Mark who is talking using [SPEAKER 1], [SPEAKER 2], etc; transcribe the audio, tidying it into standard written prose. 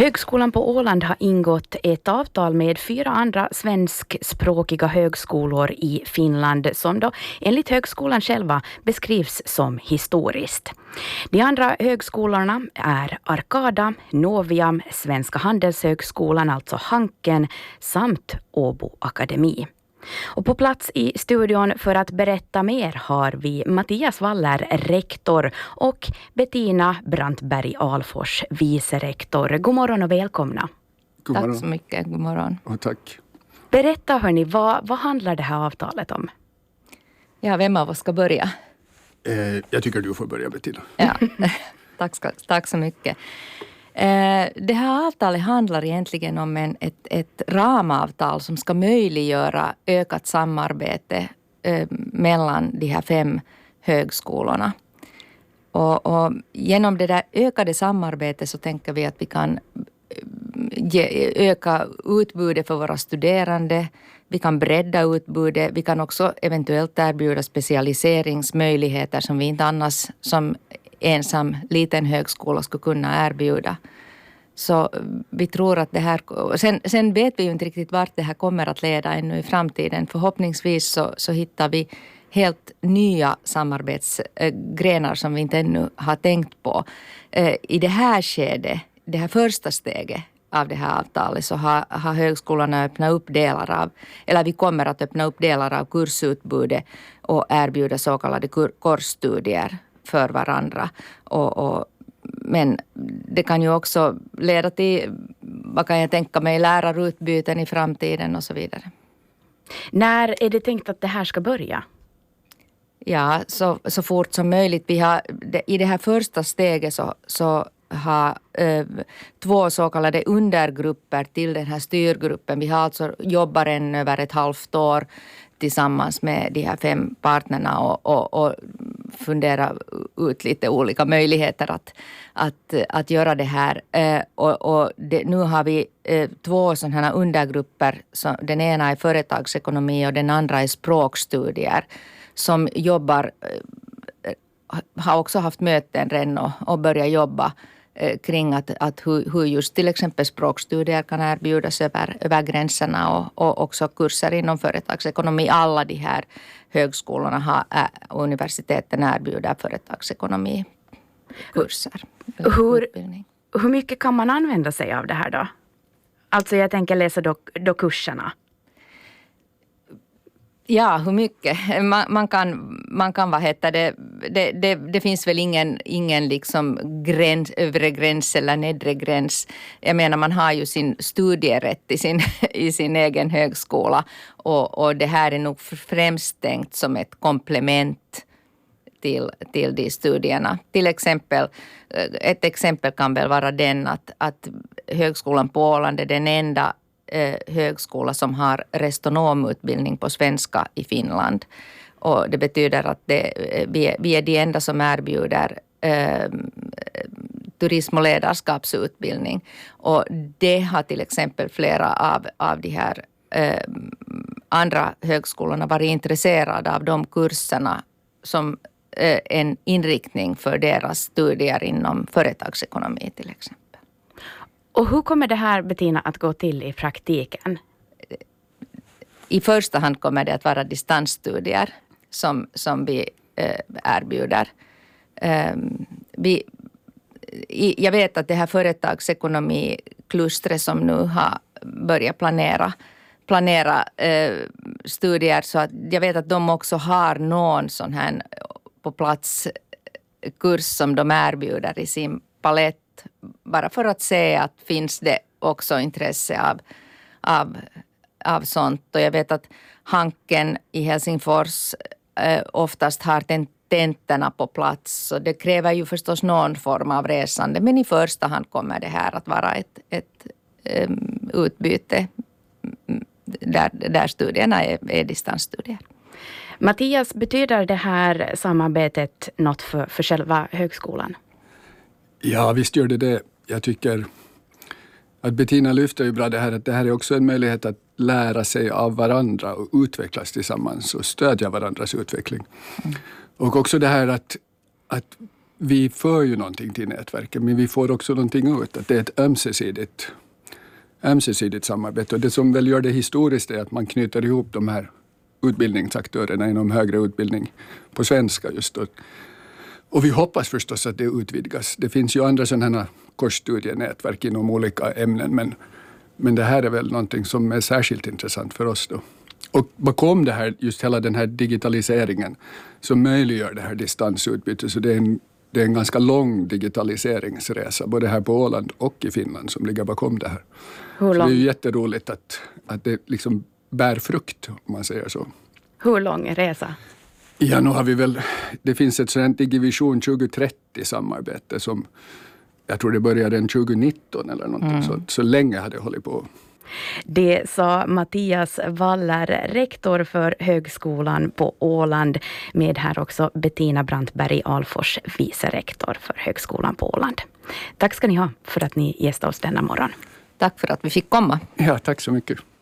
[SPEAKER 1] Högskolan på Åland har ingått ett avtal med 4 andra svenskspråkiga högskolor i Finland som då enligt högskolan själva beskrivs som historiskt. De andra högskolorna är Arkada, Noviam, Svenska handelshögskolan, alltså Hanken, samt Åbo Akademi. Och på plats i studion för att berätta mer har vi Mattias Waller, rektor, och Bettina Brantberg Alfors, vicerektor. God morgon och välkomna.
[SPEAKER 2] God morgon.
[SPEAKER 3] Tack så mycket, god morgon.
[SPEAKER 2] Och tack.
[SPEAKER 1] Berätta hörni, vad handlar det här avtalet om?
[SPEAKER 3] Ja, vem av oss ska börja?
[SPEAKER 2] Jag tycker du får börja, Bettina.
[SPEAKER 3] Ja, tack så mycket. Det här avtalet handlar egentligen om ett ramavtal som ska möjliggöra ökat samarbete mellan de här 5 högskolorna. Och genom det där ökade samarbetet så tänker vi att vi kan öka utbudet för våra studerande. Vi kan bredda utbudet. Vi kan också eventuellt erbjuda specialiseringsmöjligheter som vi inte annars som ensam liten högskola skulle kunna erbjuda. Så vi tror att det här... Sen vet vi ju inte riktigt vart det här kommer att leda ännu i framtiden. Förhoppningsvis så hittar vi helt nya samarbetsgrenar som vi inte ännu har tänkt på. I det här skedet, det här första steget av det här avtalet, så har högskolorna öppnat upp delar av, eller vi kommer att öppna upp delar av kursutbudet och erbjuda så kallade korsstudier för varandra. Men det kan ju också leda till, vad kan jag tänka mig, lärarutbyten i framtiden och så vidare.
[SPEAKER 1] När är det tänkt att det här ska börja?
[SPEAKER 3] Ja, så fort som möjligt. Vi har, i det här första steget så har 2 så kallade undergrupper till den här styrgruppen. Vi har alltså jobbat över ett halvt år tillsammans med de här 5 partnerna och fundera ut lite olika möjligheter att göra det här. Nu har vi 2 sådana här undergrupper. Den ena är företagsekonomi och den andra är språkstudier som jobbar, har också haft möten redan och börjat jobba kring att hur just till exempel språkstudier kan erbjudas över gränserna och också kurser inom företagsekonomi. Alla de här högskolorna universiteten erbjuder företagsekonomikurser.
[SPEAKER 1] Hur mycket kan man använda sig av det här då? Alltså jag tänker läsa då kurserna.
[SPEAKER 3] Ja, hur mycket? Man kan vad heter det finns väl ingen liksom övre gräns eller nedre gräns. Jag menar, man har ju sin studierätt i sin egen högskola och det här är nog främst tänkt som ett komplement till de studierna. Till exempel, ett exempel kan väl vara den att högskolan på Åland är den enda högskola som har restonomutbildning på svenska i Finland. Och det betyder att vi är de enda som erbjuder turism- och ledarskapsutbildning. Och det har till exempel flera av de här andra högskolorna varit intresserade av de kurserna som en inriktning för deras studier inom företagsekonomi till exempel.
[SPEAKER 1] Och hur kommer det här, Bettina, att gå till i praktiken?
[SPEAKER 3] I första hand kommer det att vara distansstudier som vi erbjuder. Jag vet att det här företagsekonomiklustret som nu har börjat planera studier, så att jag vet att de också har någon sån här på plats kurs som de erbjuder i sin palett. Bara för att se att finns det också intresse av sånt. Och jag vet att Hanken i Helsingfors oftast har tentorna på plats. Så det kräver ju förstås någon form av resande. Men i första hand kommer det här att vara ett utbyte där studierna är distansstudier.
[SPEAKER 1] Mattias, betyder det här samarbetet något för själva högskolan?
[SPEAKER 2] Ja, visst gör det. Jag tycker att Bettina lyfter ju bra det här, att det här är också en möjlighet att lära sig av varandra och utvecklas tillsammans och stödja varandras utveckling. Och också det här att vi för ju någonting till nätverket, men vi får också någonting ut. Att det är ett ömsesidigt samarbete. Och det som väl gör det historiskt är att man knyter ihop de här utbildningsaktörerna inom högre utbildning på svenska just då. Och vi hoppas förstås att det utvidgas. Det finns ju andra sådana här kursstudienätverk inom olika ämnen, men det här är väl någonting som är särskilt intressant för oss då. Och bakom det här, just hela den här digitaliseringen, så möjliggör det här distansutbyte. Så det är en ganska lång digitaliseringsresa, både här på Åland och i Finland, som ligger bakom det här. Så det är ju jätteroligt att det liksom bär frukt, om man säger så.
[SPEAKER 1] Hur lång resa?
[SPEAKER 2] Ja, nu har vi väl, det finns ett sådant Digivision 2030-samarbete som jag tror det började 2019 eller någonting. Så länge hade det hållit på.
[SPEAKER 1] Det sa Mattias Waller, rektor för högskolan på Åland, med här också Bettina Brantberg Alfors, vice rektor för högskolan på Åland. Tack ska ni ha för att ni gästade oss denna morgon.
[SPEAKER 3] Tack för att vi fick komma.
[SPEAKER 2] Ja, tack så mycket.